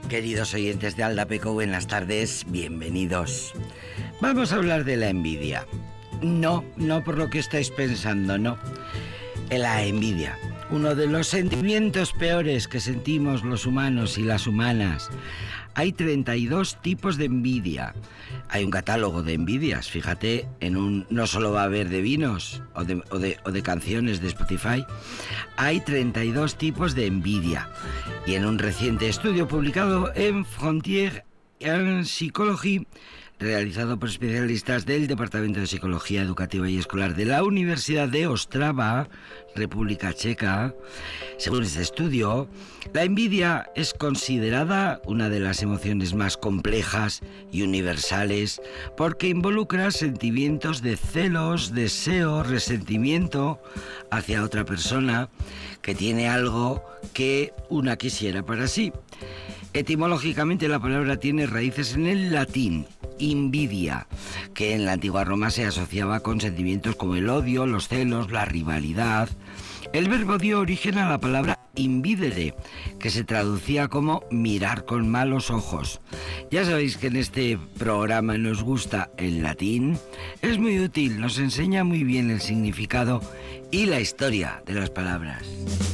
Queridos oyentes de Aldapeco, buenas tardes, bienvenidos. Vamos a hablar de la envidia. No por lo que estáis pensando, no. La envidia, uno de los sentimientos peores que sentimos los humanos y las humanas. Hay 32 tipos de envidia. Hay un catálogo de envidias, fíjate, no solo va a haber de vinos o de canciones de Spotify. Hay 32 tipos de envidia. Y en un reciente estudio publicado en Frontières en Psychologie, realizado por especialistas del Departamento de Psicología Educativa y Escolar de la Universidad de Ostrava, República Checa. Según este estudio, la envidia es considerada una de las emociones más complejas y universales porque involucra sentimientos de celos, deseo, resentimiento hacia otra persona que tiene algo que una quisiera para sí. Etimológicamente la palabra tiene raíces en el latín, invidia, que en la antigua Roma se asociaba con sentimientos como el odio, los celos, la rivalidad. El verbo dio origen a la palabra invidere, que se traducía como mirar con malos ojos. Ya sabéis que en este programa nos gusta el latín. Es muy útil, nos enseña muy bien el significado y la historia de las palabras.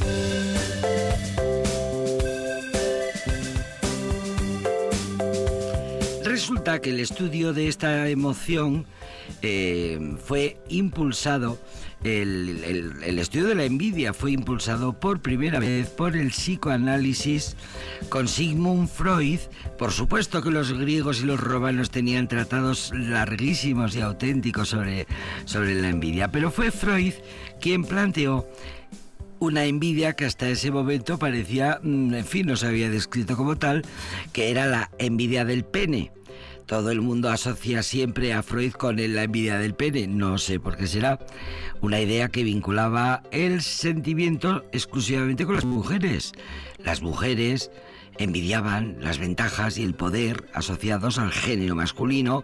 Resulta que el estudio de esta emoción fue impulsado, el estudio de la envidia fue impulsado por primera vez por el psicoanálisis con Sigmund Freud. Por supuesto que los griegos y los romanos tenían tratados larguísimos y auténticos sobre la envidia, pero fue Freud quien planteó una envidia que hasta ese momento parecía, en fin, no se había descrito como tal, que era la envidia del pene. Todo el mundo asocia siempre a Freud con la envidia del pene, no sé por qué será. Una idea que vinculaba el sentimiento exclusivamente con las mujeres. Las mujeres envidiaban las ventajas y el poder asociados al género masculino.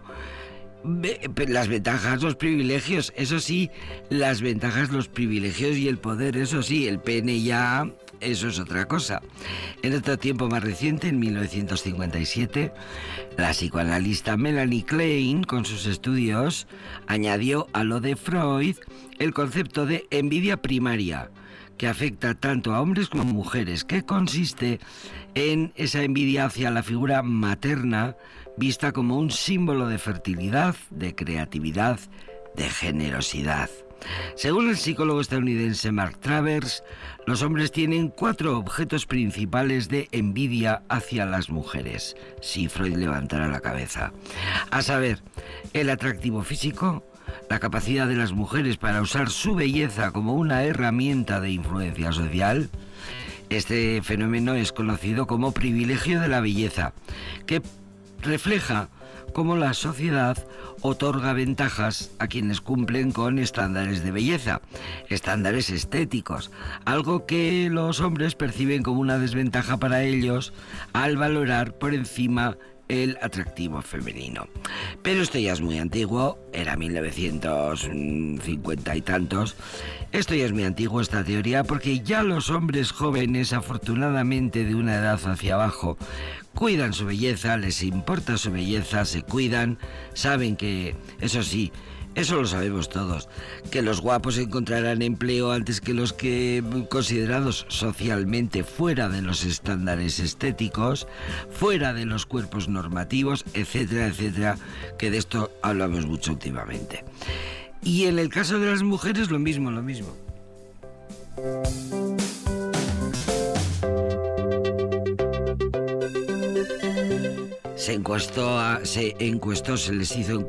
Las ventajas, los privilegios, eso sí, las ventajas, los privilegios y el poder, eso sí, el pene ya, eso es otra cosa. En otro tiempo más reciente, en 1957, la psicoanalista Melanie Klein, con sus estudios, añadió a lo de Freud el concepto de envidia primaria, que afecta tanto a hombres como a mujeres, que consiste en esa envidia hacia la figura materna, vista como un símbolo de fertilidad, de creatividad, de generosidad. Según el psicólogo estadounidense Mark Travers, los hombres tienen 4 objetos principales de envidia hacia las mujeres, si Freud levantara la cabeza. A saber, el atractivo físico, la capacidad de las mujeres para usar su belleza como una herramienta de influencia social. Este fenómeno es conocido como privilegio de la belleza, que refleja cómo la sociedad otorga ventajas a quienes cumplen con estándares de belleza, estándares estéticos, algo que los hombres perciben como una desventaja para ellos al valorar por encima el atractivo femenino. Pero esto ya es muy antiguo, era 1950 y tantos. Esto ya es muy antiguo, esta teoría, porque ya los hombres jóvenes, afortunadamente de una edad hacia abajo, cuidan su belleza, les importa su belleza, se cuidan, saben que, eso sí, eso lo sabemos todos, que los guapos encontrarán empleo antes que los que considerados socialmente fuera de los estándares estéticos, fuera de los cuerpos normativos, etcétera, etcétera, que de esto hablamos mucho últimamente. Y en el caso de las mujeres lo mismo. Se les hizo